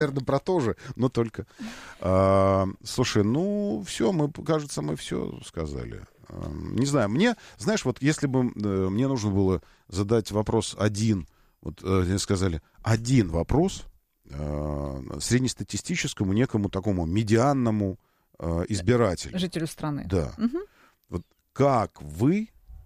наверное, про то же, но только... Слушай, ну, все, кажется, мы все сказали. Не знаю, знаешь, вот если бы мне нужно было задать вопрос один, вот мне сказали, один вопрос среднестатистическому, некому такому медианному избирателю. Жителю страны. Да. Вот как вы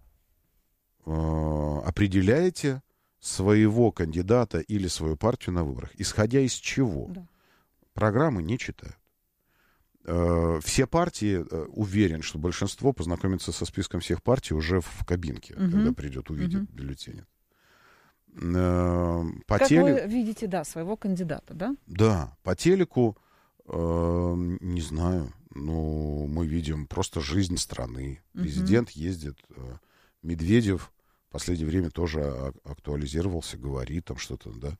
определяете своего кандидата или свою партию на выборах? Исходя из чего? Да. Программы не читают. Все партии, уверен, что большинство познакомится со списком всех партий уже в кабинке, когда придет, увидит бюллетени. Как вы видите, да, своего кандидата, да? Да, по телеку, не знаю, мы видим просто жизнь страны. Президент ездит, Медведев в последнее время тоже актуализировался, говорит там что-то, да.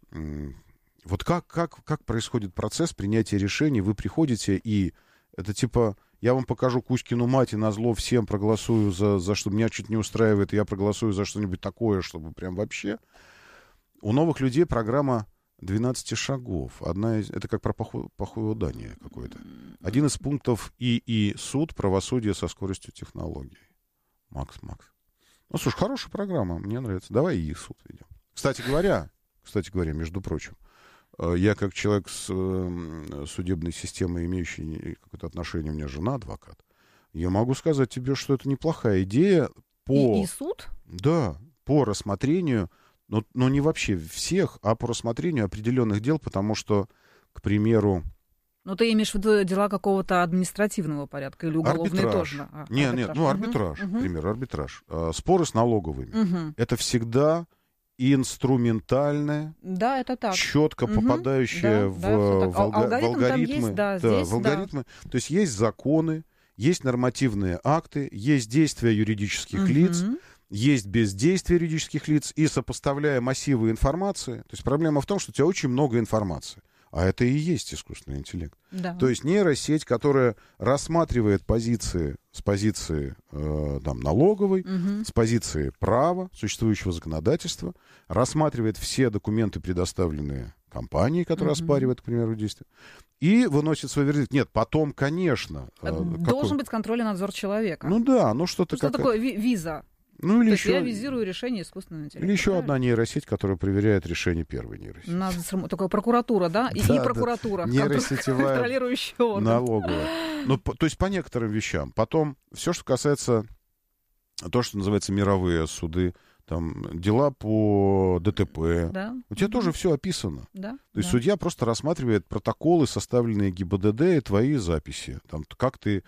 Вот как происходит процесс принятия решений? Вы приходите, и это типа, я вам покажу Кузькину мать, и назло всем проголосую за что меня чуть не устраивает, и я проголосую за что-нибудь такое, чтобы прям вообще. У новых людей программа 12 шагов. Это как про похудание какое-то. Один из пунктов и суд, правосудие со скоростью технологий. Макс. Ну, слушай, хорошая программа, мне нравится. Давай и суд ведем. Кстати говоря, между прочим, я как человек с судебной системой, имеющий какое-то отношение, у меня жена адвокат, я могу сказать тебе, что это неплохая идея И суд? Да, по рассмотрению, но не вообще всех, а по рассмотрению определенных дел, потому что, к примеру... Ну, ты имеешь в виду дела какого-то административного порядка или уголовные тоже? Арбитраж, к примеру, арбитраж. Споры с налоговыми. Это всегда... инструментальное, да, это так. Четко попадающее в алгоритмы. В алгоритмы. То есть есть законы, есть нормативные акты, есть действия юридических лиц, есть бездействие юридических лиц, и сопоставляя массивы информации, то есть проблема в том, что у тебя очень много информации. А это и есть искусственный интеллект. Да. То есть нейросеть, которая рассматривает позиции с позиции налоговой, с позиции права, существующего законодательства, рассматривает все документы, предоставленные компанией, которая оспаривает, к примеру, действия, и выносит свой вердикт. Нет, потом, конечно... Должен быть контроль и надзор человека. Ну да, что-то... Что такое виза? Ну, или То еще... есть я визирую решение искусственного интеллекта. Или еще одна нейросеть, которая проверяет решение первой нейросети. Такая прокуратура, да? И прокуратура. Нейросетевая контролирующая орган. Налоговая. То есть по некоторым вещам. Потом все, что касается то, что называется мировые суды, там дела по ДТП. Да. У тебя тоже все описано. Да. То есть судья просто рассматривает протоколы, составленные ГИБДД, и твои записи. Там, как ты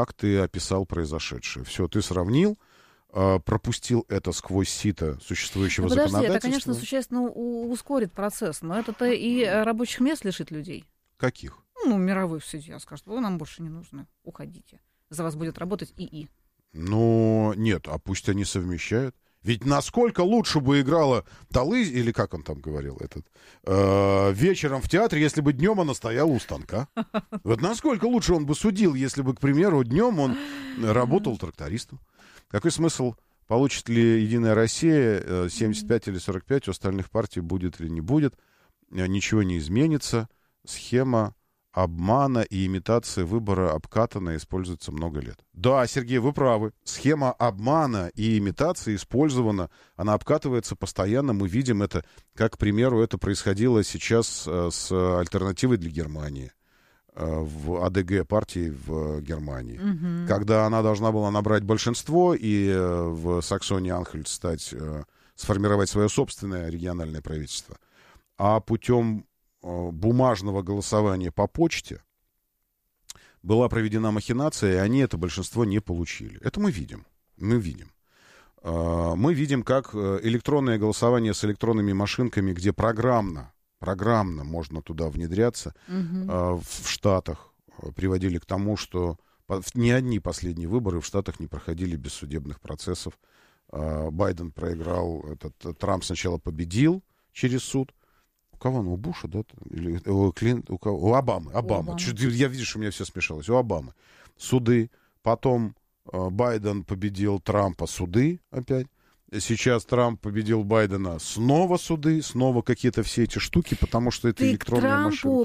описал произошедшее. Все, ты сравнил, пропустил это сквозь сито существующего законодательства. Это, конечно, существенно ускорит процесс, но это-то и рабочих мест лишит людей. Каких? Мировых судья скажут, вы нам больше не нужны, уходите. За вас будет работать ИИ. Нет, а пусть они совмещают. Ведь насколько лучше бы играла Талызина, или как он там говорил, вечером в театре, если бы днем она стояла у станка. Вот насколько лучше он бы судил, если бы, к примеру, днем он работал трактористом. Какой смысл, получит ли «Единая Россия» 75 или 45, у остальных партий будет или не будет, ничего не изменится. Схема обмана и имитации выбора обкатана и используется много лет. Да, Сергей, вы правы. Схема обмана и имитации использована, она обкатывается постоянно. Мы видим это, как, к примеру, это происходило сейчас с альтернативой для Германии в АДГ партии в Германии. Когда она должна была набрать большинство и в Саксонии-Анхальт сформировать свое собственное региональное правительство. А путем бумажного голосования по почте была проведена махинация, и они это большинство не получили. Это мы видим. Мы видим, как электронное голосование с электронными машинками, где программно можно туда внедряться, в Штатах приводили к тому, что ни одни последние выборы в Штатах не проходили без судебных процессов. Байден проиграл, Трамп сначала победил через суд. У кого? У Буша, да? Или у кого? У Обамы. Я вижу, что у меня все смешалось. У Обамы. Суды. Потом Байден победил Трампа, суды опять. сейчас Трамп победил Байдена, снова суды, снова какие-то все эти штуки, потому что это Ты к электронная Трампу машина.